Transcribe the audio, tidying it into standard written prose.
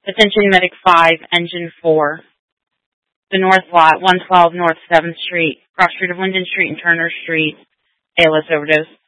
Attention Medic 5, Engine 4. The North Lot, 112 North 7th Street, cross street of Linden Street and Turner Street. ALS overdose.